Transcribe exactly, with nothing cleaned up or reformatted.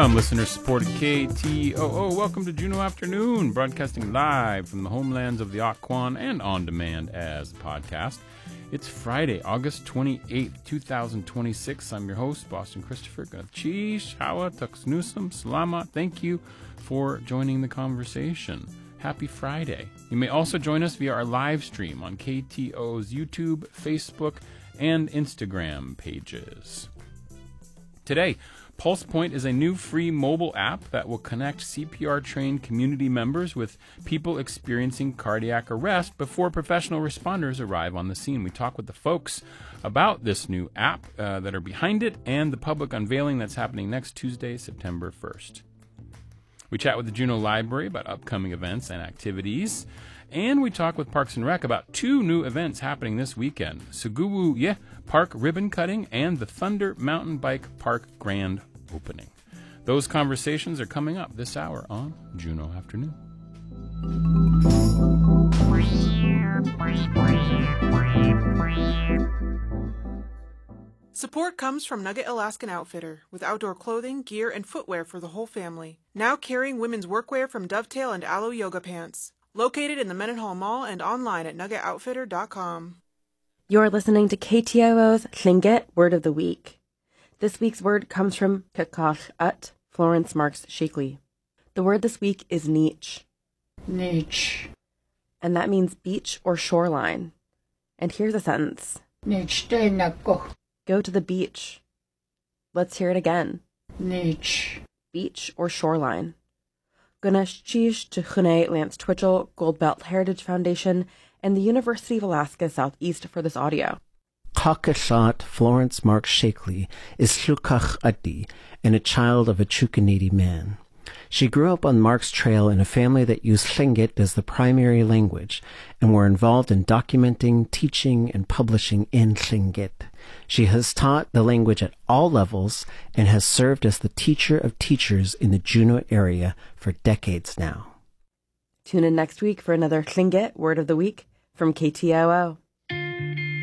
From listener-supported K T O O, welcome to Juneau Afternoon, broadcasting live from the homelands of the Occoquan and on demand as a podcast. It's Friday, August twenty-eighth, twenty twenty-six. I'm your host, Boston Christopher. Chish, Hawa, Tuxnusum, Salama. Thank you for joining the conversation. Happy Friday. You may also join us via our live stream on K T O O's YouTube, Facebook, and Instagram pages. Today, PulsePoint is a new free mobile app that will connect C P R-trained community members with people experiencing cardiac arrest before professional responders arrive on the scene. We talk with the folks about this new app uh, that are behind it and the public unveiling that's happening next Tuesday, September first. We chat with the Juneau Library about upcoming events and activities. And we talk with Parks and Rec about two new events happening this weekend. Suguwu Ye Park Ribbon Cutting and the Thunder Mountain Bike Park Grand Opening. Those conversations are coming up this hour on Juneau Afternoon. Support comes from Nugget Alaskan Outfitter, with outdoor clothing, gear, and footwear for the whole family. Now carrying women's workwear from Dovetail and Aloe Yoga Pants. Located in the Mendenhall Mall and online at nugget outfitter dot com. You're listening to K T O O's Tlingit Word of the Week. This week's word comes from Kakach Ut, Florence Marks Shakely. The word this week is niche. Niche. And that means beach or shoreline. And here's a sentence. Niche de nako. Go to the beach. Let's hear it again. Niche. Beach or shoreline. Ganesh Chish to Chune Lance Twitchell, Gold Belt Heritage Foundation, and the University of Alaska Southeast for this audio. Kakashat Florence Marks Shakely is Tlukach Addi and a child of a Chukanidi man. She grew up on Marks Trail in a family that used Tlingit as the primary language and were involved in documenting, teaching, and publishing in Tlingit. She has taught the language at all levels and has served as the teacher of teachers in the Juneau area for decades now. Tune in next week for another Tlingit Word of the Week from K T O O.